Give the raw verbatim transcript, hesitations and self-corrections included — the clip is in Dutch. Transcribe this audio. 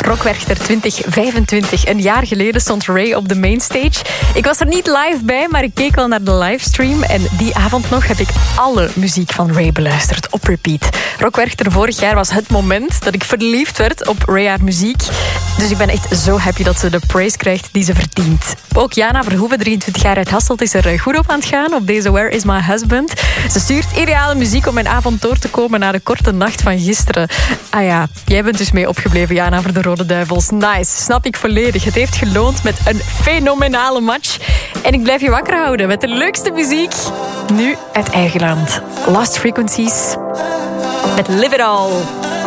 Rockwerchter twintig vijfentwintig. Een jaar geleden stond Ray op de mainstage. Ik was er niet live bij, maar ik keek wel naar de livestream. En die avond nog heb ik alle muziek van Ray beluisterd op repeat. Rockwerchter vorig jaar was het moment dat ik verliefd werd op Ray haar muziek. Dus ik ben echt zo happy dat ze de praise krijgt die ze verdient. Ook Jana Verhoeven, drieëntwintig jaar uit Hasselt, is er goed op aan het gaan op deze Where is my husband. Ze stuurt ideale muziek om mijn avond door te komen na de korte nacht van gisteren. Ah ja, jij bent dus mee opgebleven, Jana, voor de Rode Duivels. Nice, snap ik volledig. Het heeft geloond met een fenomenale match. En ik blijf je wakker houden met de leukste muziek. Nu uit eigen land. Lost Frequencies met Live It All.